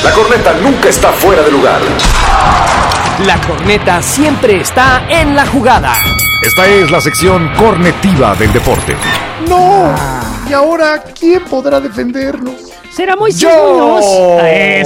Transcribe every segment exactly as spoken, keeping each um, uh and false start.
La corneta nunca está fuera de lugar. La corneta siempre está en la jugada. Esta es la sección cornetiva del deporte. ¡No! ¿Y ahora quién podrá defendernos? ¿Será Moisés ¡Yo! Muñoz?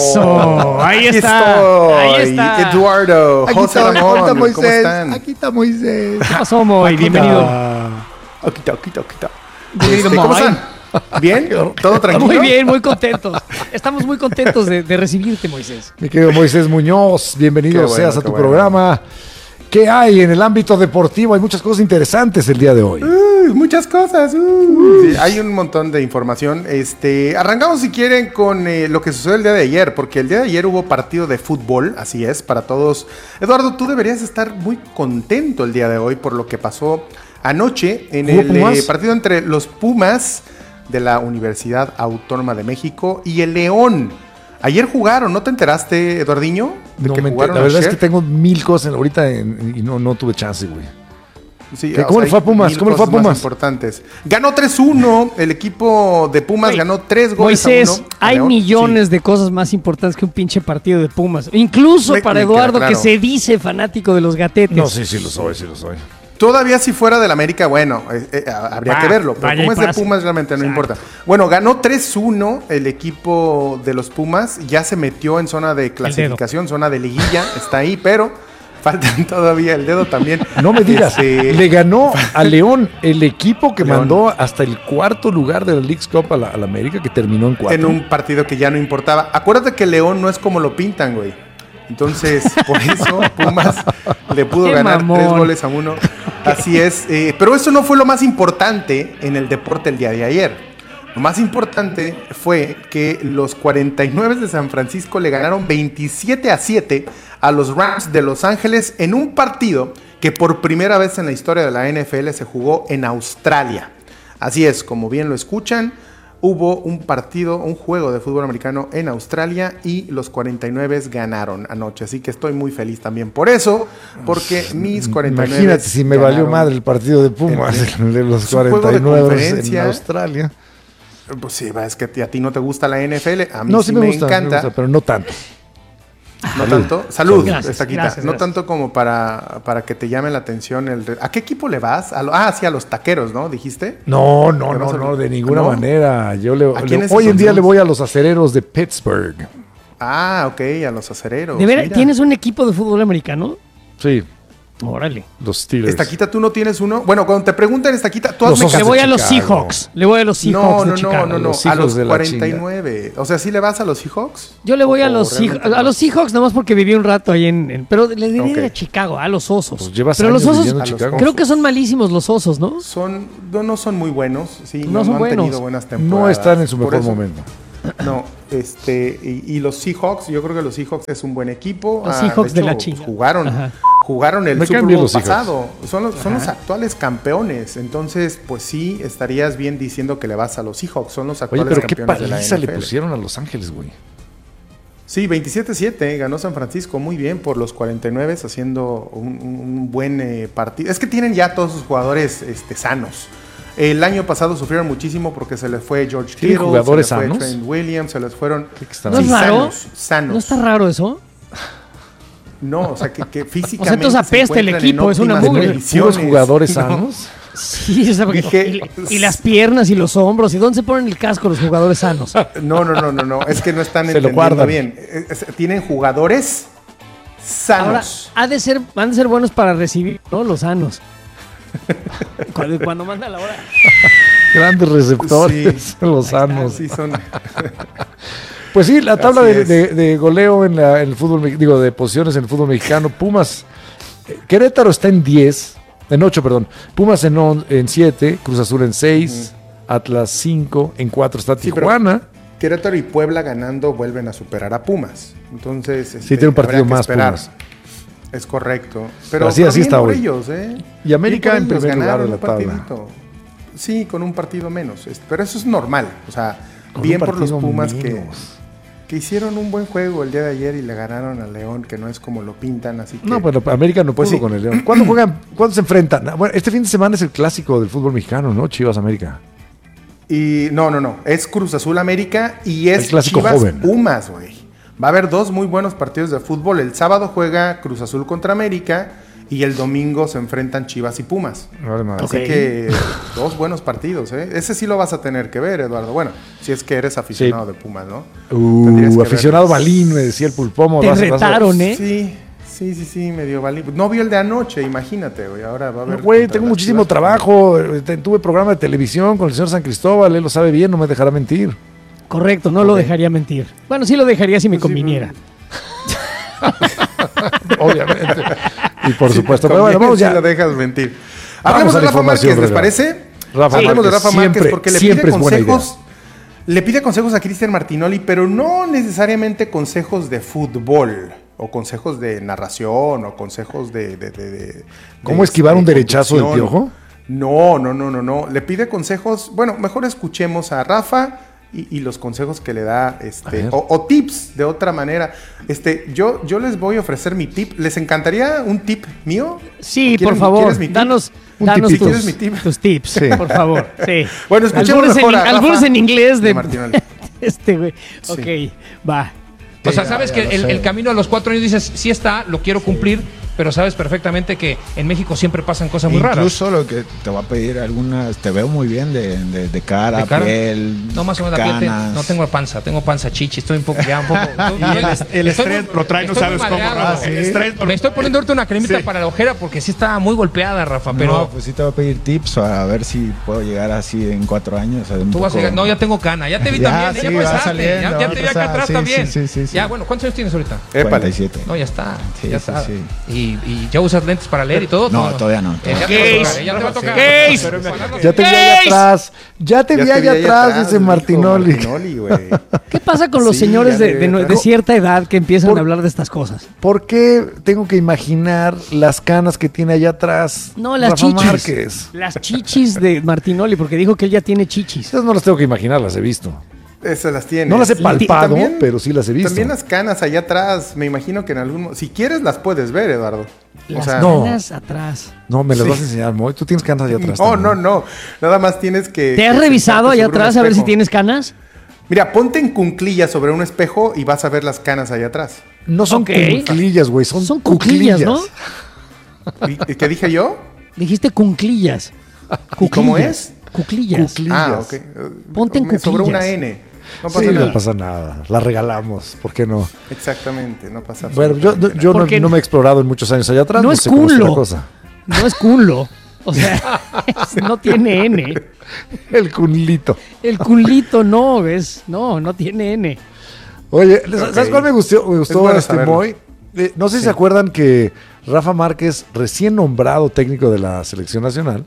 Eso, ahí Aquí está. estoy. Ahí está. Eduardo, Aquí José está, Ramón, está ¿cómo Moisés. están? Aquí está Moisés. ¿Qué pasó, Moy? Aquí Bienvenido. está. Aquí está, aquí está, aquí está. Bienvenido, Este, ¿Cómo Moy. están? ¿Bien? ¿Todo tranquilo? Muy bien, muy contentos. Estamos muy contentos de, de recibirte, Moisés. Mi querido Moisés Muñoz, bienvenido Qué bueno, seas a qué tu bueno. programa. ¿Qué hay en el ámbito deportivo? Hay muchas cosas interesantes el día de hoy. Uy, muchas cosas. uy. Sí, hay un montón de información. Este, arrancamos si quieren con eh, lo que sucedió el día de ayer, porque el día de ayer hubo partido de fútbol, así es, para todos. Eduardo, tú deberías estar muy contento el día de hoy por lo que pasó anoche en ¿Hubo el Pumas? eh, partido entre los Pumas de la Universidad Autónoma de México y el León. Ayer jugaron, ¿no te enteraste, Eduardiño? De No que me enter- jugaron la verdad es ayer? que tengo mil cosas ahorita en- y no, no tuve chance, güey. Sí, ¿Qué? o ¿Cómo sea, le fue a hay Pumas? mil ¿Cómo le fue a cosas más Pumas? importantes. Ganó tres uno, el equipo de Pumas Oye, ganó tres goles Moisés, a uno. a hay León. millones de cosas más importantes que un pinche partido de Pumas. Incluso Me- para me queda Eduardo, claro. que se dice fanático de los gatetes. No, sí, sí lo soy, sí lo soy. Todavía si fuera del América, bueno, eh, eh, habría Va, que verlo. Pero vaya como y es de pase. Pumas, realmente no Exacto. importa. Bueno, ganó tres uno el equipo de los Pumas. Ya se metió en zona de clasificación, zona de liguilla. Está ahí, pero faltan todavía el dedo también. No me digas, Este, le ganó a León el equipo que León. mandó hasta el cuarto lugar de la Leagues Cup a la, a la América, que terminó en cuatro. en un partido que ya no importaba. Acuérdate que León no es como lo pintan, güey. Entonces, por eso Pumas le pudo Qué ganar mamón. tres goles a uno. Así es. eh, pero eso no fue lo más importante en el deporte el día de ayer. Lo más importante fue que los cuarenta y nueve de San Francisco le ganaron veintisiete a siete a los Rams de Los Ángeles en un partido que por primera vez en la historia de la N F L se jugó en Australia. Así es, como bien lo escuchan, hubo un partido, un juego de fútbol americano en Australia y los cuarenta y nueve ganaron anoche. Así que estoy muy feliz también por eso, porque mis cuarenta y nueve Imagínate si me valió ganaron. madre el partido de Pumas, El- el de los es un juego cuarenta y nueve de en conferencia. Australia. Pues sí, va, es que a ti no te gusta la N F L, a mí No, sí, sí me, me, gusta, me encanta. gusta, pero no tanto. No tanto. Salud, Gracias, Estaquita. gracias, No gracias. tanto como para, para que te llame la atención. El de- ¿A qué equipo le vas? A lo- ah, sí, a los taqueros, ¿no? ¿Dijiste? No, no, ¿Le vas no, a- no, de ninguna ¿No? manera. Yo le, ¿A le- quiénes hoy en son? día le voy a los acereros de Pittsburgh. Ah, ok, a los acereros. ¿De veras mira. tienes un equipo de fútbol americano? Sí, Órale. los Steelers. Estaquita, ¿tú no tienes uno? Bueno, cuando te pregunten, Estaquita, tú Los hazme Osos Le caso. voy de a los Chicago. Seahawks. Le voy a los Seahawks No, de no, no, Chicago. no, no, Los a hijos los de la cuarenta y nueve. O sea, ¿sí le vas a los Seahawks? Yo le voy a ¿O los realmente Seahawks, a no? los Seahawks nomás porque viví un rato ahí en, en- pero le diría Ok. a Chicago, a los Osos. Pues llevas pero los años Osos viviendo A en los Chicago. creo que son malísimos los Osos, ¿no? Son, no, no son muy buenos, sí, No no, son no han buenos. tenido buenas temporadas. No están en su Por mejor eso- momento. No, este, y, y los Seahawks, yo creo que los Seahawks es un buen equipo. Los Ah, Seahawks de hecho, la pues, chinga. jugaron, Ajá. jugaron el Me Super caen bien Bowl los Seahawks. pasado. Son los, son los actuales campeones. Entonces, pues sí, estarías bien diciendo que le vas a los Seahawks. Son los Oye, actuales pero qué campeones de la paliza N le F L. pusieron a Los Ángeles, güey. Sí, veintisiete siete ganó San Francisco muy bien por los cuarenta y nueve, haciendo un, un buen eh, partido. Es que tienen ya todos sus jugadores este, sanos. El año pasado sufrieron muchísimo porque se les fue George ¿Tienen Kittle, jugadores se les fue sanos? Trent Williams, se les fueron ¿Qué están ¿No es sí, raro? sanos, sanos. ¿No está raro eso? No, o sea, que, que físicamente O sea, entonces se apesta el encuentran en equipo, es una óptimas mugre. ¿Tener condiciones. puros jugadores No. sanos? Sí, o sea, porque- Dije- y, y las piernas y los hombros. ¿Y dónde se ponen el casco los jugadores sanos? No, no, no, no, no, es que no están Se lo entendiendo guardan. bien. Es- es- tienen jugadores Ahora, sanos. ha de ser, han de ser buenos para recibir, ¿no? Los sanos. Cuando, cuando manda la hora. Grandes receptores, Sí. los sanos. Sí, son. Pues sí, la tabla Así de, es. de- de goleo en, la- en el fútbol, me- digo, de posiciones en el fútbol mexicano. Pumas, eh, Querétaro está en diez, en ocho, perdón. Pumas en, on- en siete, Cruz Azul en seis, Atlas cinco, en cuatro está Sí, pero- Tijuana. Querétaro y Puebla ganando vuelven a superar a Pumas. Entonces, este, tiene un partido habrá que más esperar. Pumas. Es correcto. Pero, Pero así- pero así bien está por hoy. ellos, ¿eh? Y América Bien por en primer lugar ganaron de la un tabla. partidito. Sí, con un partido menos. es- Pero eso es normal. O sea, Con bien un por los partido Pumas que, menos. que hicieron un buen juego el día de ayer y le ganaron a León, que no es como lo pintan. Así que, No, pero América no Pues pudo sí. con el León. ¿Cuándo juegan? ¿Cuándo se enfrentan? Ah, Bueno, este fin de semana es el clásico del fútbol mexicano, ¿no? Chivas América. Y no, no, no. Es Cruz Azul América y es El clásico Chivas joven. Pumas, güey. Va a haber dos muy buenos partidos de fútbol. El sábado juega Cruz Azul contra América y el domingo se enfrentan Chivas y Pumas. Vale, Así Ok. que dos buenos partidos, ¿eh? Ese sí lo vas a tener que ver, Eduardo. Bueno, si es que eres aficionado Sí. de Pumas, ¿no? Tendrías Uh, que aficionado verlo. balín, me decía el pulpomo. Te vas- vas a- retaron, ¿eh? Sí, sí, sí, sí, medio valiente. No vio el de anoche, imagínate, güey. Ahora va a haber. No, güey, contra tengo las muchísimo Chivas. trabajo. eh, te- Tuve programa de televisión con el señor San Cristóbal. Él lo sabe bien, no me dejará mentir. Correcto, no lo Ok. dejaría mentir. Bueno, sí lo dejaría si me Pues sí, conviniera. Obviamente. Y por Sí, supuesto. te Pero bueno, conviene vamos si ya. lo dejas mentir. Vamos Hablemos a de la Rafa información, Márquez, ¿les Rega. parece? Rafa Hablemos de Márquez, Rafa Márquez siempre- porque le siempre pide es buena idea. consejos. Le pide consejos a Cristian Martinoli, pero no necesariamente consejos de fútbol o consejos de narración o consejos de... de, de- de- ¿Cómo de, esquivar este, un derechazo del conducción. Piojo? No, no, no, no, no. Le pide consejos. Bueno, mejor escuchemos a Rafa y, y los consejos que le da, A este, ver. o, o tips de otra manera. Este, yo, yo les voy a ofrecer mi tip. ¿Les encantaría un tip mío? Sí, ¿Quieren- por favor, quieres mi tip? danos, Un danos tipito. tus, ¿Quieres mi tip? tus tips, Sí. por favor. Sí. Bueno, escuchemos Albures mejor en, a Rafa albures en inglés de, de Martinoli. este güey. Sí. Ok, va. O sea, Ya, sabes ya que lo el, sé. el camino a los cuatro años dices, sí está, lo quiero cumplir, pero sabes perfectamente que en México siempre pasan cosas muy raras. Incluso lo que te va a pedir algunas, te veo muy bien de, de, de cara, ¿De cara? piel, No, más o menos la piel, te- canas. no tengo panza, tengo panza chichi, estoy un poco ya un poco. Y el, est- el estoy estrés muy- lo trae, no estoy sabes muy cómo. madreado. Ah, sí. El estrés lo- Me estoy poniendo ahorita una cremita Sí. para la ojera porque sí está muy golpeada, Rafa, pero No, pues sí te va a pedir tips a ver si puedo llegar así en cuatro años. un tú vas a poco- llegar. No, ya tengo cana, ya te vi Ya, también, sí, ya va empezaste, saliendo, ya, va ya a te vi acá empezar, atrás sí, también. sí, sí, sí, Ya, sí. bueno, ¿cuántos años tienes ahorita? Épale. cuarenta y siete. No, ya está, Sí, ya sí, está. sí. Y, y ya usas lentes para leer y todo. No, todavía no, Eh, ya, todavía te va a no. tocar, ya te va a tocar. Gays. Ya te vi allá atrás. Ya te Ya vi te allá vi atrás, dice dijo Martinoli. Martinoli, güey. ¿Qué pasa con los Sí, señores ya de, le- de nue- de Pero- cierta edad que empiezan Por- a hablar de estas cosas? ¿Por qué tengo que imaginar las canas que tiene allá atrás? No, las Rafa chichis. Márquez? Las chichis de Martinoli, porque dijo que él ya tiene chichis. Esas no las tengo que imaginar, las he visto. Esas las tienes. No las he Y palpado, también- pero sí las he visto. También las canas allá atrás, me imagino que en algún mo- si quieres las puedes ver, Eduardo. O Las sea, no. canas atrás. No, me las Sí. vas a enseñar, Moy. Tú tienes canas allá atrás. no, también. no, no. Nada más tienes que. ¿Te has que revisado sentarte allá sobre un atrás a ver si espejo. tienes canas? Mira, ponte en cunclillas sobre un espejo y vas a ver las canas allá atrás. No son Ok. cuclillas, güey. Son, Son cuclillas, ¿no? ¿Y- ¿Qué dije yo? Dijiste cunclillas. ¿Y cómo es? Cuclillas. Cuclillas. Ah, ok. Ponte en Me sobró cuclillas. una N. No pasa Sí, nada. no pasa nada. La regalamos. ¿Por qué no? Exactamente, no pasa Bueno, yo, absolutamente yo no, Porque- no me he explorado en muchos años allá atrás. No No, es sé cómo está la culo. cosa. No es culo. O sea, es- no tiene N. El cunlito. El culito no, es. No, no tiene N. Oye, Ok. ¿sabes cuál me gustó, me gustó bueno este saberlo. Moy? Eh, no sé si se acuerdan que Rafa Márquez, recién nombrado técnico de la selección nacional,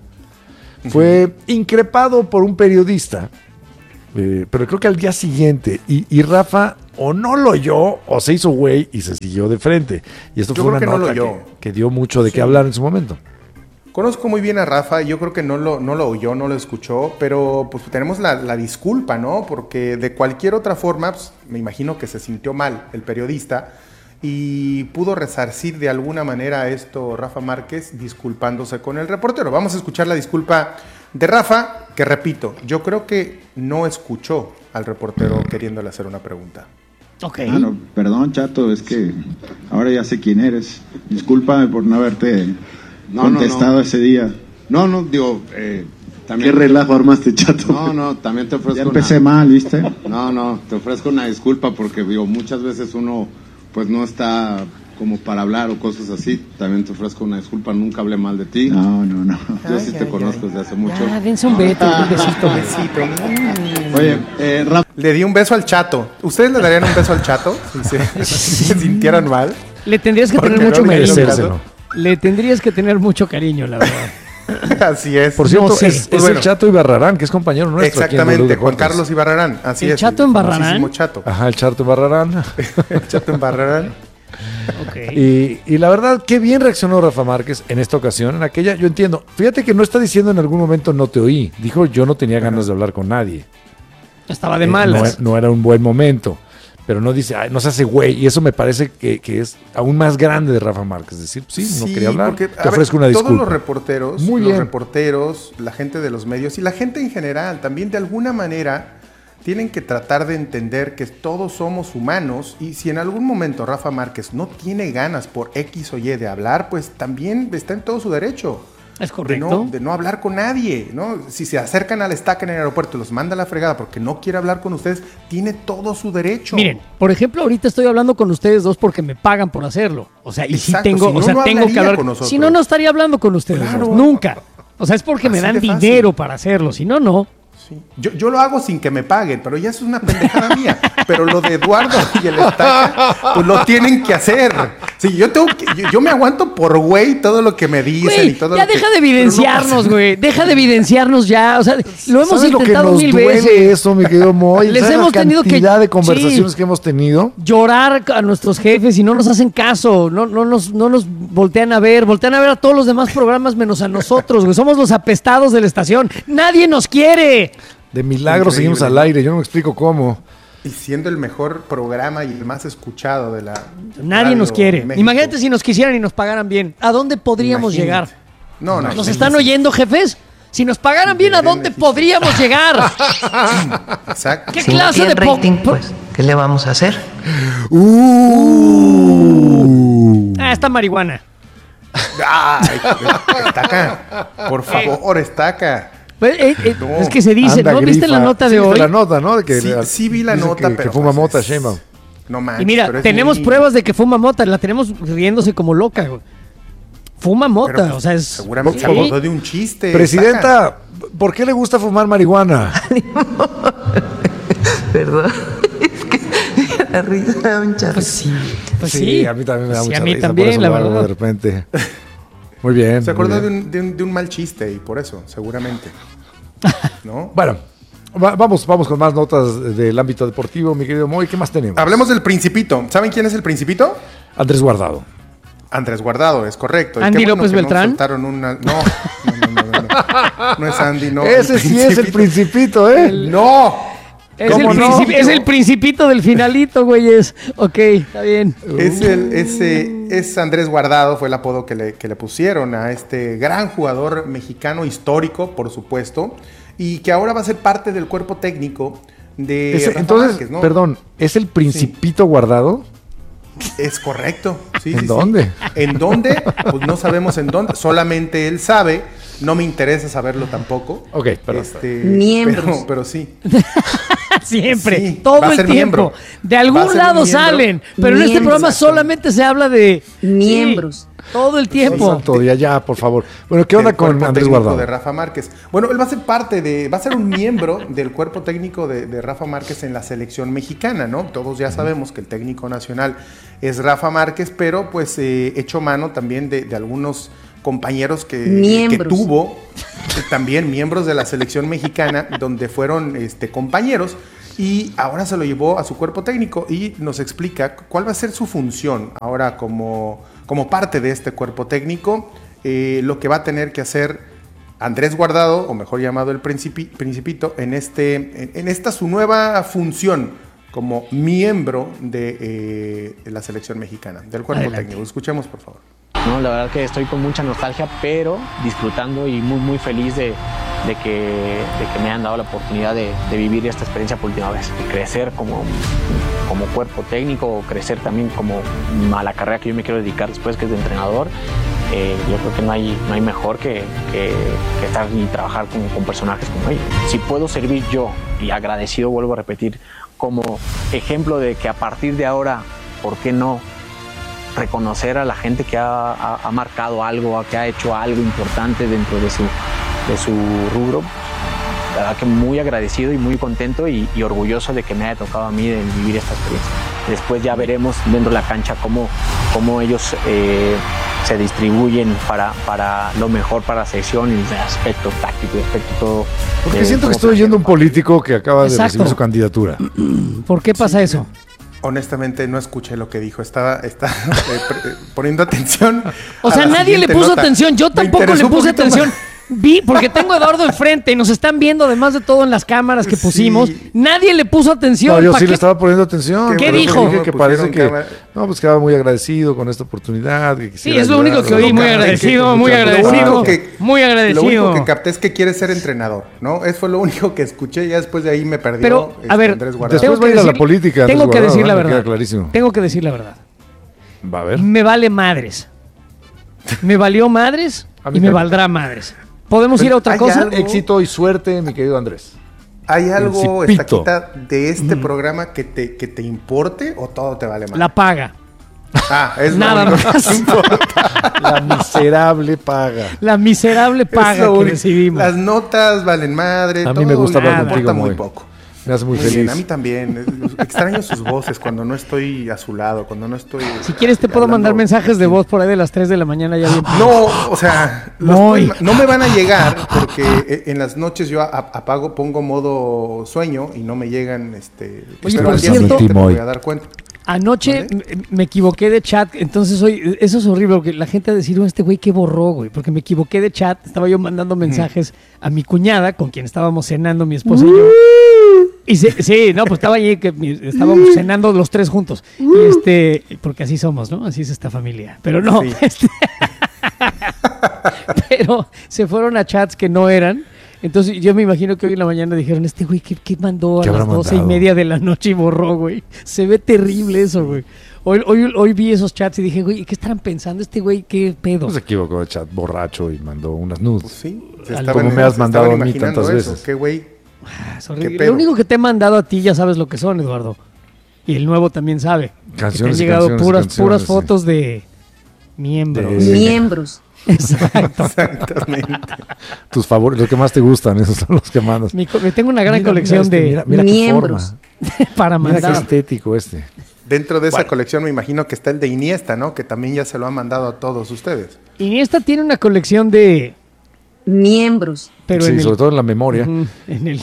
fue increpado por un periodista, eh, pero creo que al día siguiente, y, y Rafa o no lo oyó o se hizo güey y se siguió de frente. Y esto Yo fue creo una que no lo nota oyó. que, que dio mucho de qué hablar en su momento. Conozco muy bien a Rafa, yo creo que no lo, no lo oyó, no lo escuchó, pero pues tenemos la, la disculpa, ¿no? Porque de cualquier otra forma, pues, me imagino que se sintió mal el periodista y pudo resarcir de alguna manera esto Rafa Márquez disculpándose con el reportero. Vamos a escuchar la disculpa de Rafa, que repito, yo creo que no escuchó al reportero queriéndole hacer una pregunta. Ok. Ah, no, perdón, Chato, es que ahora ya sé quién eres. Discúlpame por no haberte No, contestado no, no. ese día. No, no, digo, eh, también... ¿Qué relajo armaste, Chato? No, no, también te ofrezco Ya empecé una... mal, ¿viste? No, no, te ofrezco una disculpa porque, digo, muchas veces uno, pues, no está como para hablar o cosas así. También te ofrezco una disculpa, nunca hablé mal de ti. No, no, no. Yo sí Ay, te ay, conozco ay. desde hace mucho. Ya, dense un beso, un besito. Besito. Oye, eh, Rafa, Le di un beso al chato. ¿Ustedes le darían un beso al chato si se, si se sintieran mal? Le tendrías que Porque tener mucho no le cariño. dieron Merecérselo. Le tendrías que tener mucho cariño, la verdad. Así es. Por cierto, No sé. es, Pues es bueno. el Chato Ibarrarán, que es compañero nuestro. aquí en W Exactamente, Juan Deportes. Carlos Ibarrarán. Así ¿El es. Chato en Barrarán? famosísimo Chato. Ajá, el Chato Ibarrarán. El Chato en Barrarán. Ok. Y, y la verdad, qué bien reaccionó Rafa Márquez en esta ocasión. En aquella, yo entiendo. Fíjate que no está diciendo en algún momento no te oí. Dijo yo no tenía ganas de hablar con nadie. Estaba de Eh, no, malas. no era un buen momento. Pero no dice, "Ay, no se hace güey". Y eso me parece que, que es aún más grande de Rafa Márquez. Es decir, sí, no quería hablar. porque, te a ver, ofrezco una disculpa. Todos los reporteros, Muy los bien. reporteros, la gente de los medios y la gente en general también de alguna manera tienen que tratar de entender que todos somos humanos y si en algún momento Rafa Márquez no tiene ganas por X o Y de hablar, pues también está en todo su derecho. Es correcto. De no, de no hablar con nadie, ¿no? Si se acercan a la estaca en el aeropuerto y los manda a la fregada porque no quiere hablar con ustedes, tiene todo su derecho. Miren, por ejemplo, ahorita estoy hablando con ustedes dos porque me pagan por hacerlo. O sea, y Exacto, sí tengo, si no, o sea, no tengo que hablar con nosotros. Si no, no estaría hablando con ustedes Claro. dos, nunca. O sea, es porque me Así dan de fácil. dinero para hacerlo, si no, no. Sí. Yo, yo lo hago sin que me paguen, pero ya es una pendejada mía. Pero lo de Eduardo y el Estaca, pues lo tienen que hacer. Sí, yo tengo que, yo, yo me aguanto por güey todo lo que me dicen Güey, y todo ya lo que- deja de pero no evidenciarnos, pasa. güey. Deja de evidenciarnos ya. O sea, lo hemos ¿Sabes lo que intentado nos mil duele veces. eso, mi querido Moy? Les ¿Sabes hemos la tenido que- cantidad de conversaciones sí. que hemos tenido? Llorar a nuestros jefes y no nos hacen caso, no, no, nos, no nos voltean a ver, voltean a ver a todos los demás programas menos a nosotros, güey. Somos los apestados de la estación. ¡Nadie nos quiere! De milagro Increíble. seguimos al aire, yo no me explico cómo. Y siendo el mejor programa y el más escuchado de la Nadie radio nos quiere. México. Imagínate si nos quisieran y nos pagaran bien. ¿A dónde podríamos Imagínate. llegar? No, no. ¿Nos no, están no, oyendo, jefes? Si nos pagaran bien, ¿a dónde Beneficio. podríamos llegar? Exacto. ¿Qué Si no clase de tiene po- rating, pues, ¿qué le vamos a hacer? Uh. Ah, esta marihuana. Ay, Estaca. Por favor, Estaca. Pues, eh, eh, No, es que se dice, Anda, ¿no? ¿Viste grifa. la nota Sí, de viste hoy? la nota, ¿no? De que Sí, le- sí vi la dice nota, que, pero que fuma pues mota, es- Sheinbaum. No manches. Y mira, pero es tenemos muy- pruebas de que fuma mota, la tenemos riéndose como loca, güey. Fuma mota, pero, pues, o sea, es... seguramente Sí. se acordó de un chiste. Estaca. Presidenta, ¿por qué le gusta fumar marihuana? Perdón. Es que la risa da un charro. Pues sí, pues sí. a mí también me da Sí, mucha a mí risa, también, por eso la lo hago verdad. de repente. Muy bien. Se muy acordó de bien. un, de, un, de un mal chiste y por eso, seguramente. ¿No? Bueno, va- vamos, vamos con más notas del ámbito deportivo, mi querido Moy. ¿Qué más tenemos? Hablemos del Principito. ¿Saben quién es el Principito? Andrés Guardado. Andrés Guardado, es correcto. Y ¿Andy qué bueno López que no Beltrán? soltaron una- No, no, no, no, no, no. No es Andy, no. Ese el sí es el principito, ¿eh? No. Es el, ¿Cómo no? principi- es el principito del finalito, güeyes. Ok, está bien. Es, el, ese, es Andrés Guardado, fue el apodo que le, que le pusieron a este gran jugador mexicano histórico, por supuesto, y que ahora va a ser parte del cuerpo técnico de Ese- Rafa entonces, Márquez, ¿no? perdón, ¿es el principito Guardado? Es correcto. Sí, ¿En sí, sí. dónde? ¿En dónde? Pues no sabemos en dónde. Solamente él sabe. No me interesa saberlo tampoco. Ok, perdón. Este, Miembros. Pero, pero sí. Siempre, Sí, todo va a el ser tiempo. miembro. De Va algún a ser un lado miembro. salen, pero en este Miembros. programa solamente se habla de Miembros. Sí, todo el tiempo. Santo día, ya, por favor. Bueno, ¿qué onda Del con cuerpo Andrés técnico Guardado? de Rafa Márquez. Bueno, él va a ser parte de, va a ser un miembro del cuerpo técnico de, de Rafa Márquez en la selección mexicana, ¿no? Todos ya sabemos que el técnico nacional es Rafa Márquez, pero pues eh, echó mano también de, de algunos compañeros que, que Miembros. tuvo, eh, también miembros de la selección mexicana, donde fueron este, compañeros, y ahora se lo llevó a su cuerpo técnico y nos explica cuál va a ser su función ahora como, como parte de este cuerpo técnico, eh, lo que va a tener que hacer Andrés Guardado, o mejor llamado el Principi- Principito, en, este, en, en esta su nueva función como miembro de, eh, de la selección mexicana, del cuerpo Adelante. técnico. Escuchemos, por favor. No, la verdad que estoy con mucha nostalgia, pero disfrutando y muy muy feliz de, de, que, de que me hayan dado la oportunidad de, de vivir esta experiencia por última vez. De crecer como, como cuerpo técnico, crecer también como a la carrera que yo me quiero dedicar después, que es de entrenador. Eh, yo creo que no hay, no hay mejor que, que, que estar y trabajar con, con personajes como ellos. Si puedo servir yo, y agradecido, vuelvo a repetir, como ejemplo de que a partir de ahora, ¿por qué no reconocer a la gente que ha, ha, ha marcado algo, que ha hecho algo importante dentro de su, de su rubro? La verdad que muy agradecido y muy contento y, y orgulloso de que me haya tocado a mí de vivir esta experiencia. Después ya veremos dentro de la cancha cómo, cómo ellos eh, se distribuyen para, para lo mejor para la selección y el aspecto táctico y aspecto todo. Porque eh, siento que cómo estoy oyendo un político que acaba de Exacto. recibir su candidatura. ¿Por qué pasa eso? Honestamente no escuché lo que dijo, estaba, estaba eh, pre- eh, poniendo atención. O a sea, la nadie le siguiente puso nota. atención, yo Me tampoco interesó le un puse poquito atención. más. Vi, porque tengo a Eduardo enfrente y nos están viendo además de todo en las cámaras que pusimos. Sí. Nadie le puso atención. No, yo sí qué? le estaba poniendo atención. ¿Qué dijo? Dije que parece que no, pues quedaba muy agradecido con esta oportunidad. Que sí, es lo único que oí, muy agradecido, muy agradecido, que, muy agradecido. Lo único que capté es que quiere ser entrenador, ¿no? Eso fue lo único que escuché, ya después de ahí me perdió. Pero, este, a ver, Andrés Guardado. Después va a ir a la política. Tengo Andrés que decir Guardado, la me verdad. queda clarísimo. Tengo que decir la verdad. Va a ver. Me vale madres. Me valió madres y me valdrá madres. ¿Podemos ir a otra cosa? Algo, éxito y suerte, mi querido Andrés. ¿Hay algo, Estaquita, de este mm. programa que te, que te importe o todo te vale mal? La paga. Ah, es nada lo más. La miserable paga. La miserable paga que recibimos. Las notas valen madre. A todo, mí me gusta hablar contigo muy muy poco. Me hace muy, muy feliz. Bien, a mí también. Extraño sus voces cuando no estoy a su lado, cuando no estoy... Si quieres te puedo mandar mensajes de voz por ahí de las tres de la mañana ya bien. No, o sea, los, no me van a llegar porque en las noches yo apago, pongo modo sueño y no me llegan, este... Oye, pero por cierto, te voy a dar cuenta. Anoche ¿Vale? me equivoqué de chat, entonces hoy, eso es horrible, porque la gente va a decir, este güey qué borró, güey, porque me equivoqué de chat, estaba yo mandando mensajes mm. a mi cuñada, con quien estábamos cenando mi esposa y yo. Y se, sí, no, pues estaba allí, que estábamos cenando los tres juntos. Y este, porque así somos, ¿no? Así es esta familia. Pero no, sí. este, pero se fueron a chats que no eran. Entonces yo me imagino que hoy en la mañana dijeron, este güey, ¿qué, qué mandó a ¿Qué las doce y media de la noche y borró, güey? Se ve terrible eso, güey. Hoy, hoy, hoy vi esos chats y dije, güey, ¿qué estarán pensando este güey? ¿Qué pedo? Pues se equivocó de chat borracho y mandó unas nudes. Pues sí. Como me has mandado a mí tantas eso. veces. ¿Qué güey? Ah, es horrible. Lo único que te he mandado a ti ya sabes lo que son, Eduardo. Y el nuevo también sabe. Canciones, que te han llegado canciones, puras, canciones, puras sí. fotos de miembros. De... Miembros. Exacto. Exactamente. Tus favoritos, los que más te gustan, esos son los que mandas. Mi, tengo una gran mira, colección mira este, de mira, mira miembros. Para mandar. Mira qué estético este. Dentro de esa bueno. colección me imagino que está el de Iniesta, ¿no? Que también ya se lo han mandado a todos ustedes. Iniesta tiene una colección de miembros. Pero sí, sobre el, todo en la memoria. Uh, en el...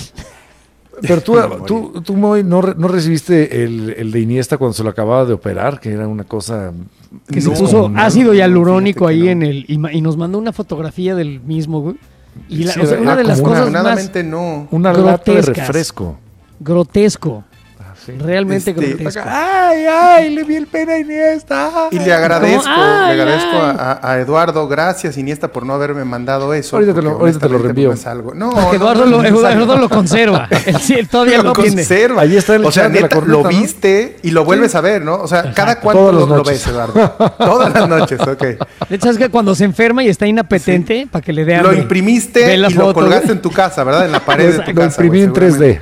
Pero tú, tú, tú Moy, ¿no, ¿no recibiste el, el de Iniesta cuando se lo acababa de operar? Que era una cosa... Que no, se puso no, ácido hialurónico no, ahí no. en el... Y, y nos mandó una fotografía del mismo, güey. Y la, sí, o sea, una de las cosas una, más... no. Una lata de refresco. Grotesco. Sí. Realmente este, grotesco. ¡Ay, ay! Le vi el pene a Iniesta. Y le agradezco, ay, le agradezco ay. A, a Eduardo, gracias Iniesta por no haberme mandado eso. Ahorita te lo, ahorita te lo reenvío. No es algo. No, porque Eduardo, no, no, lo, Eduardo lo conserva. Él, sí, él todavía lo, lo tiene. conserva. Ahí está el o sea, chat de neta, la corneta, lo viste ¿no? y lo vuelves sí. a ver, ¿no? O sea, Exacto. cada cuánto lo, lo ves, noches. Eduardo. Todas las noches, ok. De hecho, ¿sabes que cuando se enferma y está inapetente, sí. para que le dé Lo hambre, imprimiste y foto, lo colgaste en tu casa, ¿verdad? En la pared de tu lo casa. Lo imprimí wey, en tres D.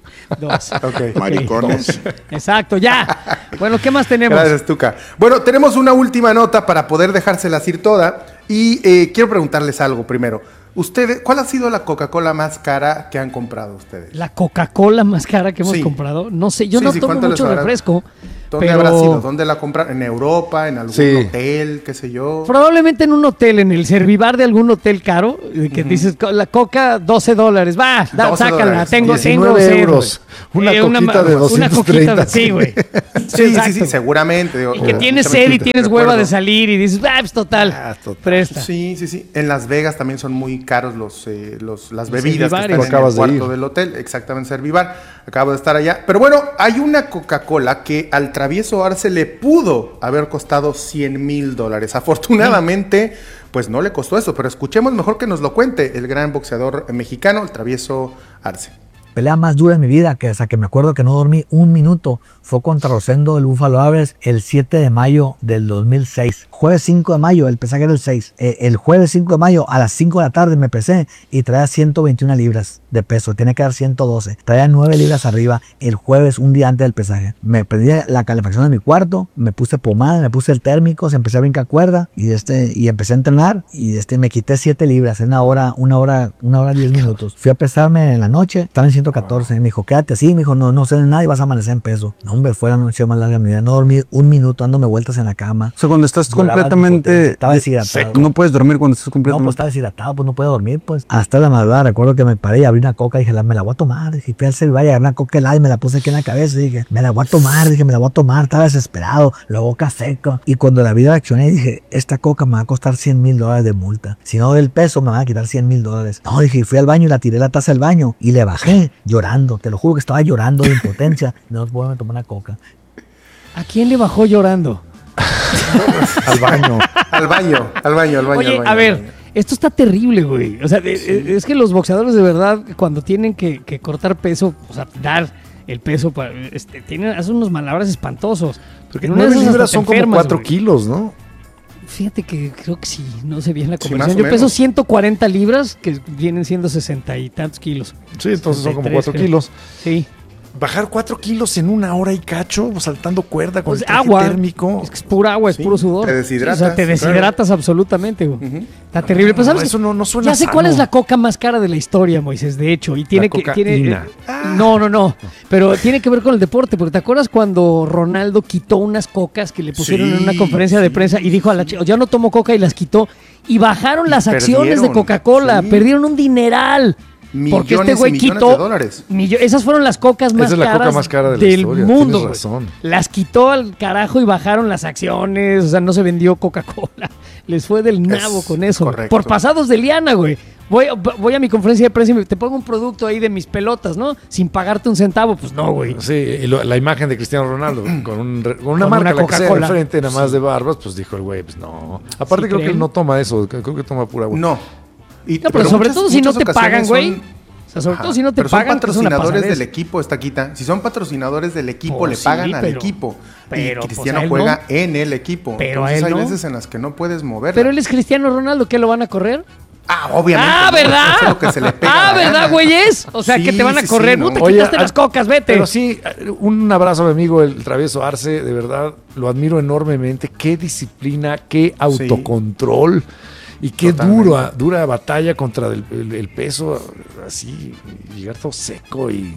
Dos. Okay. Maricones. Dos. Exacto, ya. Bueno, ¿qué más tenemos? Gracias, Tuca. Bueno, tenemos una última nota para poder dejárselas ir toda. Y eh, quiero preguntarles algo primero. Ustedes, ¿cuál ha sido la Coca-Cola más cara que han comprado ustedes? La Coca-Cola más cara que hemos sí. comprado. No sé, yo sí, no sí, tomo mucho refresco. ¿Dónde pero... habrá sido? ¿Dónde la compraron? ¿En Europa? ¿En algún sí. hotel? ¿Qué sé yo? Probablemente en un hotel, en el Servivar de algún hotel caro, que uh-huh. dices, la Coca, doce dólares. Va, da, doce sácala. Dólares. Tengo, tengo euros. Una eh, coquita una, de doscientos treinta. Una coquita de, sí, güey. Sí, sí, sí, seguramente. Digo, y que tienes sed y tienes hueva de salir y dices, ah, pues total, ah, total. Presta. Sí, sí, sí. En Las Vegas también son muy caros los, eh, los las bebidas Servivar, que están en el cuarto del hotel. Exactamente, Servivar. Acabo de estar allá. Pero bueno, hay una Coca-Cola que al travieso Arce le pudo haber costado cien mil dólares. Afortunadamente, pues no le costó eso. Pero escuchemos mejor que nos lo cuente el gran boxeador mexicano, el travieso Arce. Pelea más dura en mi vida, que hasta que me acuerdo que no dormí un minuto, fue contra Rosendo del Buffalo Sabres el siete de mayo del dos mil seis. Jueves cinco de mayo, el pesaje era el seis. Eh, el jueves cinco de mayo a las cinco de la tarde me pesé y traía ciento veintiuna libras de peso. Tiene que dar ciento doce. Traía nueve libras arriba el jueves, un día antes del pesaje. Me prendí la calefacción de mi cuarto, me puse pomada, me puse el térmico, se empecé a brincar cuerda y, este, y empecé a entrenar y este, me quité siete libras en una hora, una hora, una hora diez minutos. Fui a pesarme en la noche, estaban ciento catorce. Y me dijo, quédate así. Me dijo, no, no sé de nada y vas a amanecer en peso. No, hombre, fue la noche más larga de mi vida. No dormí un minuto dándome vueltas en la cama. O sea, cuando estás Lloraba completamente... Estaba deshidratado. No puedes dormir cuando estás No, completamente... pues estaba deshidratado, pues no puedo dormir, pues. Hasta la madrugada, recuerdo que me paré y abrí una coca y dije, la, me la voy a tomar. Y fui al celular y agarré una coca helada y me la puse aquí en la cabeza y dije, me la voy a tomar, dije, me la voy a tomar. Estaba desesperado, la boca seca. Y cuando la vi reaccioné, dije, esta coca me va a costar cien mil dólares de multa. Si no doy el peso, me van a quitar cien mil dólares. No, dije, y fui al baño y la tiré la taza del baño y le bajé llorando. Te lo juro que estaba llorando de impotencia. No puedo tomar una coca. ¿A quién le bajó llorando? Al baño. Al baño, al baño, al baño. Oye, al baño, a ver, al baño. esto está terrible, güey. O sea, de- eh, es que los boxeadores de verdad, cuando tienen que, que cortar peso, o sea, dar el peso, para, este, tienen, hacen unos malabares espantosos. Porque En una de nueve esas hasta libras te son como enfermas, cuatro güey. kilos, ¿no? Fíjate que creo que sí, no sé bien la Sí, conversión. más o Yo peso menos. ciento cuarenta libras, que vienen siendo sesenta y tantos kilos. Sí, entonces son como sesenta y tres, cuatro creo. kilos. Sí. Bajar cuatro kilos en una hora y cacho, saltando cuerda con Pues el traje agua. térmico. Es que es pura agua, es Sí, puro sudor. te deshidratas, O sea, te deshidratas absolutamente, güey. Está terrible. Pero No, ¿sabes eso qué? no- no suena Ya sé sano. cuál es la coca más cara de la historia, Moisés, de hecho. Y tiene que. Tiene, cocaína. eh, no, no, no. Pero tiene que ver con el deporte. Porque ¿te acuerdas cuando Ronaldo quitó unas cocas que le pusieron Sí, en una conferencia de sí, prensa y dijo a la chica, yo no tomo coca y las quitó? Y bajaron Y las acciones de perdieron, Coca-Cola. sí. Perdieron un dineral. Porque este Millones y güey millones quitó. de dólares. millo- esas fueron las cocas más Esa es la coca caras más cara de la del historia, mundo. tienes güey. razón. Las quitó al carajo y bajaron las acciones. O sea, no se vendió Coca-Cola. Les fue del nabo Es con eso. güey. correcto. Por pasados de liana, güey. Voy, voy a mi conferencia de prensa y me- te pongo un producto ahí de mis pelotas, ¿no? Sin pagarte un centavo. Pues no, güey. Sí, y lo- la imagen de Cristiano Ronaldo con, un re- con una Con marca una la que sea Coca-Cola. enfrente, nada más de barbas, pues dijo el güey, pues no. Aparte ¿Sí creo que creen? él no toma eso, creo que toma pura agua. No. Y- No, pero, sobre todo si no te pagan, güey. son- O sea, sobre Ajá, todo si no te pero son pagan, pues es una patrocinadores pasadez. del equipo, esta quita. Si son patrocinadores del equipo, Pues le sí, pagan al pero- equipo. pero, y pues, Cristiano a él juega no. en el equipo. Pero a Entonces él hay no. veces en las que no puedes moverla. Pero él es Cristiano Ronaldo, ¿qué lo van a correr? Ah, obviamente. Ah, ¿no? ¿verdad? Hace lo que se le pega Ah, la ¿verdad, gana. güeyes? O sea, Sí, que te van a sí, correr. sí, no ¿no? te Oye, quitaste al- las cocas, vete. Pero sí, un abrazo a mi amigo el travieso Arce, de verdad, lo admiro enormemente. Qué disciplina, qué autocontrol y qué Totalmente. duro, dura batalla contra el, el- el peso, así, llegar todo seco y...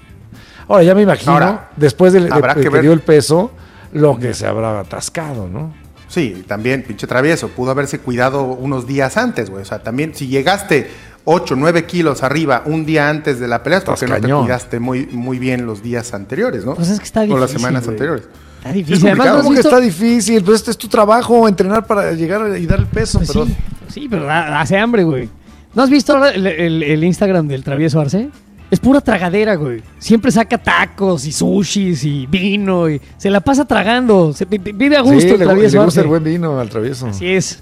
Ahora ya me imagino, Ahora, después de, de- habrá de que que ver. dio el peso, lo que se habrá atascado, ¿no? Sí, también, pinche travieso. Pudo haberse cuidado unos días antes, güey. O sea, también, si llegaste ocho, nueve kilos arriba un día antes de la pelea, es Estás porque no te cañón. cuidaste muy, muy bien los días anteriores, ¿no? Pues es que está O difícil, las semanas güey. anteriores. Está Es difícil. Además, complicado. ¿no has ¿Cómo que visto? está difícil? Pues este es tu trabajo, entrenar para llegar y dar el peso, Pues pero... sí, sí, pero da- hace hambre, güey. ¿No has visto ahora el, el- el Instagram del travieso Arce? Es pura tragadera, güey. Siempre saca tacos y sushis y vino y se la pasa tragando. Se, vi- vive a gusto Sí, el le, travieso le gusta Arce. el buen vino al travieso. Así es.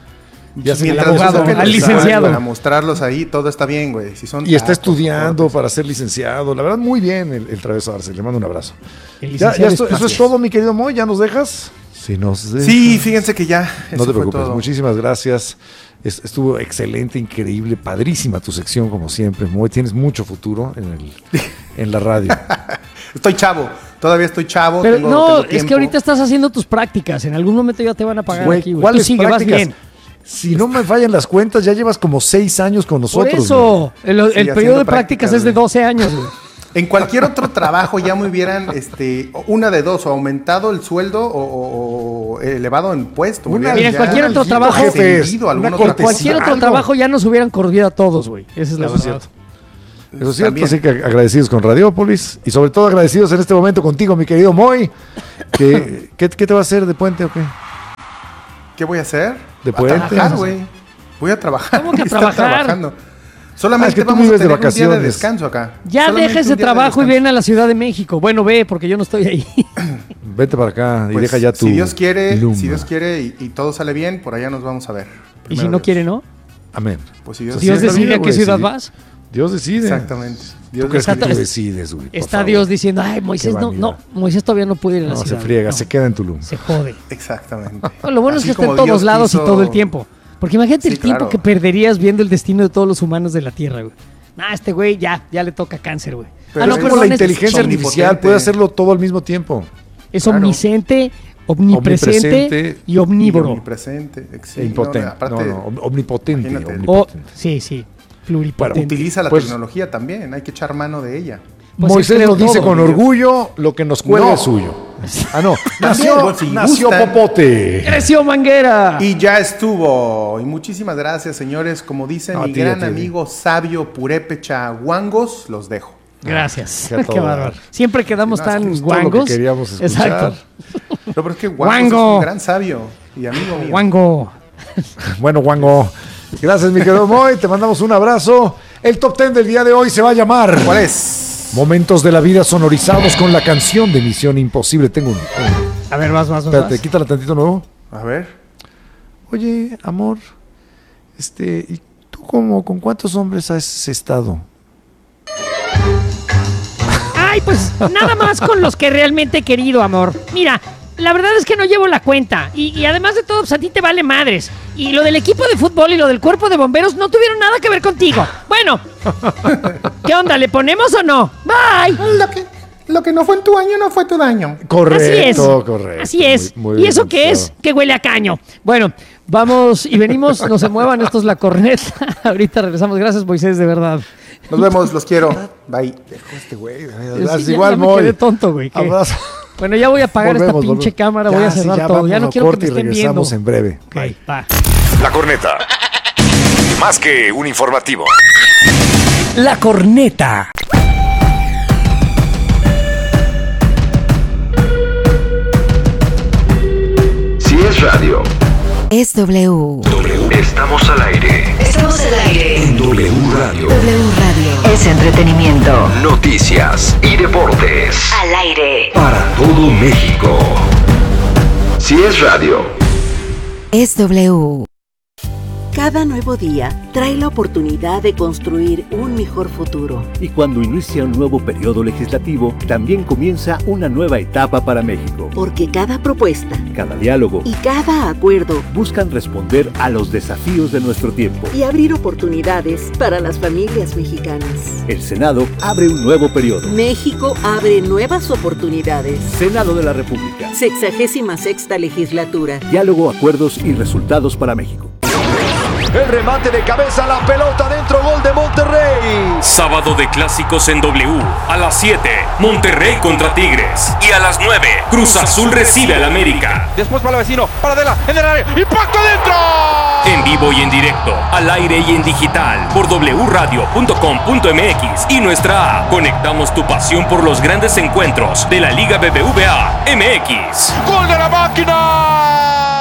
Ya se Mientras al abogado, saquen al el licenciado. Para mostrarlos ahí, todo está bien, güey. Si son Y está tacos, estudiando cortes. para ser licenciado. La verdad, muy bien el, el travieso Arce. Le mando un abrazo. El Ya, licenciado ya esto- es eso es todo, mi querido Moy. ¿Ya nos dejas? Sí, nos dejas. Sí, fíjense que ya. No eso te fue preocupes. todo. Muchísimas gracias. Es- estuvo excelente, increíble, padrísima tu sección, como siempre. Moy, tienes mucho futuro en, el, en la radio. Estoy chavo. Todavía estoy chavo. Pero tengo- no, tengo es tiempo. que ahorita estás haciendo tus prácticas. En algún momento ya te van a pagar Güey, aquí, güey. Tú ¿cuáles sigue, vas prácticas? bien. Si no me fallan las cuentas, ya llevas como seis años con Por nosotros. eso, el, el Sí, haciendo periodo de prácticas prácticas, es de güey. doce años, güey. En cualquier otro trabajo ya me hubieran, este, una de dos, o aumentado el sueldo o, o- o elevado en puesto. me Una- hubieran Mira, en ya cualquier otro ascendido trabajo, a algún una otro En cualquier puesto. otro algo. trabajo ya nos hubieran corrido a todos, güey. Esa es la Eso es verdad. cierto. Eso es cierto, También. así que agradecidos con Radiópolis y sobre todo agradecidos en este momento contigo, mi querido Moy. Que, ¿qué, qué te va a hacer de puente o qué? ¿Qué voy a hacer? ¿De a puente? trabajar, güey. Voy a trabajar. ¿Cómo que a Voy estar trabajar? trabajando. Ah, Solamente es que tú vamos a vives de tener un día de vacaciones. descanso acá. Ya Solamente deja ese un día de trabajo y descanso. ven a la Ciudad de México. Bueno, ve, porque yo no estoy ahí. Vete para acá y Pues, deja ya tu si Dios quiere, luma. si Dios quiere y, y todo sale bien, por allá nos vamos a ver. Y Primero si no Dios. quiere, ¿no? Amén. Pues si Dios, Dios está decide bien, a qué güey, ciudad sí. vas. Dios decide. Exactamente. Dios ¿Tú crees que Está- tú decides, güey? Por Está favor. Dios diciendo, ay, Moisés Qué no, vanidad. no, Moisés todavía no puede ir a la No, se ciudad. friega, No, se queda en Tulum. se jode. Exactamente. No, lo bueno Así es que está en como todos Dios lados quiso- y todo el tiempo. Porque imagínate Sí, el tiempo claro. que perderías viendo el destino de todos los humanos de la Tierra, güey. Nah, este güey ya, ya le toca cáncer, güey. Pero Ah, no, es como como la es- inteligencia es artificial omnipotente. puede hacerlo todo al mismo tiempo. Es Claro. omnisciente, omnipresente, Omnipresente y omnívoro. Omnipresente. ex- E impotente. no, aparte, no, no, om- omnipotente. imagínate. O, omnipotente. sí, sí. Pluripotente. Utiliza la Pues- tecnología también, hay que echar mano de ella. Pues Moisés creo nos dice todo, con Dios. orgullo, lo que nos cuelga No. es suyo. Ah, no. También, Nació, pues, si nació gustan. Popote. ¡Creció Manguera! Y ya estuvo. Y muchísimas gracias, señores. Como dice No, a mi ti, a gran ti, a ti. amigo sabio Purépecha Guangos, los dejo. Gracias. que a Qué todo bárbaro. dar. Siempre quedamos No, tan es Todo lo que guangos. queríamos escuchar. Exacto. No, pero es que Guangos Guango. es un gran sabio y amigo mío. Guango. Bueno, Wango. Gracias, mi querido Moy. Te mandamos un abrazo. El top ten del día de hoy se va a llamar ¿Cuál es? Momentos de la vida sonorizados con la canción de Misión Imposible. Tengo un... un- A ver, más, más, más. Espérate, más. quítala tantito nuevo. A ver. Oye, amor, este, ¿y tú cómo, con cuántos hombres has estado? Ay, pues nada más con los que realmente he querido, amor. Mira, la verdad es que no llevo la cuenta. Y, y además de todo, pues a ti te vale madres. Y lo del equipo de fútbol y lo del cuerpo de bomberos no tuvieron nada que ver contigo. Bueno, ¿qué onda? ¿Le ponemos o no? Bye. Lo que, lo que no fue en tu año no fue tu daño. Correcto, Así es. correcto. Así es. Muy- muy ¿Y bien eso qué es? contestado. Que huele a caño. Bueno, vamos y venimos. No se muevan, esto es La Corneta. Ahorita regresamos. Gracias, Moisés, de verdad. Nos vemos, los quiero. Bye. Este güey, Sí, haz ya- igual, ya me Moy. quedé tonto, güey. ¿Qué? Abrazo. Bueno, ya voy a apagar esta Volvemos, pinche volvemos. cámara. Ya, voy a sí, cerrar ya todo. Ya vamos no a quiero que corte me y estén viendo. regresamos en breve. Ok, va. La Corneta. Más que un informativo. La Corneta. Si es radio, Es W. estamos al aire. Estamos al aire. En W Radio. W Radio. Es entretenimiento. Noticias y deportes. Al aire. Para todo México. Si es radio. Es W. Cada nuevo día trae la oportunidad de construir un mejor futuro. Y cuando inicia un nuevo periodo legislativo, también comienza una nueva etapa para México. Porque cada propuesta Cada diálogo y cada acuerdo buscan responder a los desafíos de nuestro tiempo. y abrir oportunidades para las familias mexicanas. El Senado abre un nuevo periodo. México abre nuevas oportunidades. Senado de la República. Sexagésima sexta legislatura. Diálogo, acuerdos y resultados para México. El remate de cabeza, la pelota dentro, gol de Monterrey. Sábado de clásicos en W. A las siete, Monterrey contra Tigres. Y a las nueve, Cruz Azul recibe al América. Después para el vecino, para Adela, en el área, impacto dentro. En vivo y en directo, al aire y en digital, por w radio punto com punto m x y nuestra app. Conectamos tu pasión por los grandes encuentros de la Liga B B V A M X. ¡Gol de la máquina!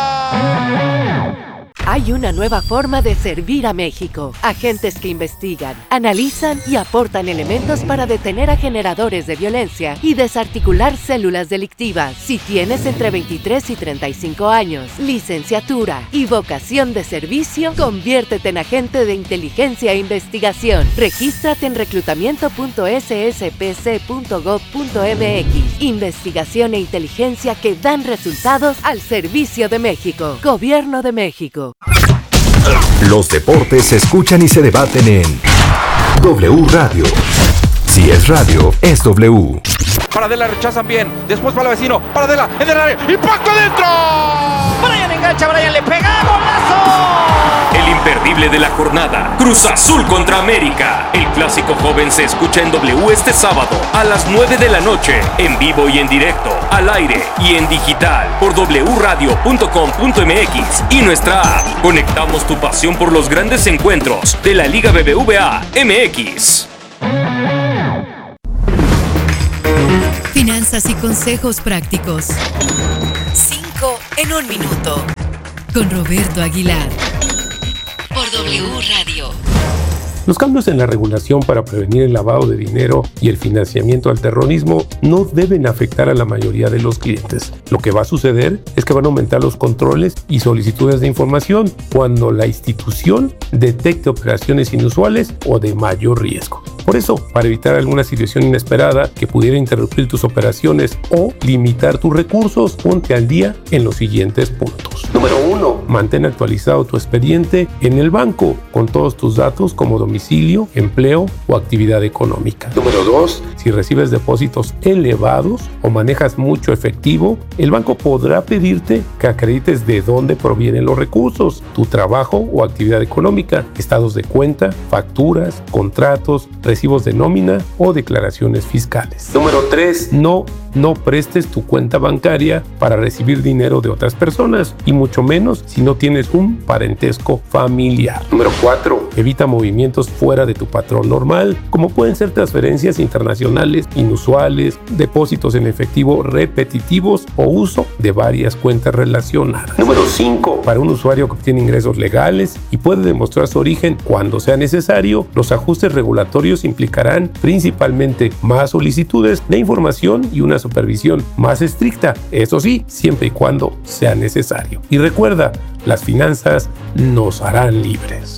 Hay una nueva forma de servir a México. Agentes que investigan, analizan y aportan elementos para detener a generadores de violencia y desarticular células delictivas. Si tienes entre veintitrés y treinta y cinco años, licenciatura y vocación de servicio, conviértete en agente de inteligencia e investigación. Regístrate en reclutamiento punto s s p c punto gov punto m x. Investigación e inteligencia que dan resultados al servicio de México. Gobierno de México. Los deportes se escuchan y se debaten en W Radio. Si es radio, es W. Para Adela rechazan bien, después para el vecino, para Adela, en el área, impacto dentro. Brian engancha, Brian le pega, golazo. El imperdible de la jornada, Cruz Azul contra América. El clásico joven se escucha en W este sábado a las nueve de la noche, en vivo y en directo, al aire y en digital, por w radio punto com punto m x y nuestra app. Conectamos tu pasión por los grandes encuentros de la Liga B B V A M X. Finanzas y consejos prácticos. Cinco en un minuto. Con Roberto Aguilar. Por W Radio. Los cambios en la regulación para prevenir el lavado de dinero y el financiamiento al terrorismo no deben afectar a la mayoría de los clientes. Lo que va a suceder es que van a aumentar los controles y solicitudes de información cuando la institución detecte operaciones inusuales o de mayor riesgo. Por eso, para evitar alguna situación inesperada que pudiera interrumpir tus operaciones o limitar tus recursos, ponte al día en los siguientes puntos. Número uno. Mantén actualizado tu expediente en el banco con todos tus datos como domicilio, empleo o actividad económica. Número dos, si recibes depósitos elevados o manejas mucho efectivo, el banco podrá pedirte que acredites de dónde provienen los recursos, tu trabajo o actividad económica, estados de cuenta, facturas, contratos, recibos de nómina o declaraciones fiscales. Número tres, no, no prestes tu cuenta bancaria para recibir dinero de otras personas y mucho menos si no tienes un parentesco familiar. Número cuatro, evita movimientos fuera de tu patrón normal, como pueden ser transferencias internacionales inusuales, depósitos en efectivo repetitivos o uso de varias cuentas relacionadas. Número cinco, para un usuario que obtiene ingresos legales y puede demostrar su origen cuando sea necesario, los ajustes regulatorios implicarán principalmente más solicitudes de información y una supervisión más estricta, eso sí, siempre y cuando sea necesario. Y recuerda, las finanzas nos harán libres.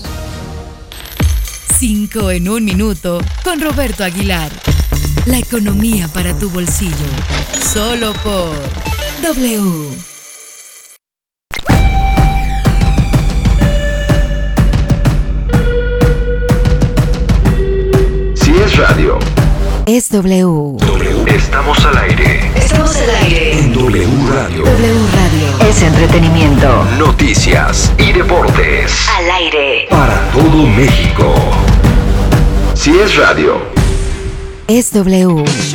Cinco en un minuto con Roberto Aguilar. La economía para tu bolsillo. Solo por W. Si es radio, es W. Estamos al aire. Estamos al aire. En W Radio. W Radio. Es entretenimiento. Noticias y deportes. Al aire. Para todo México. Si es radio, es W.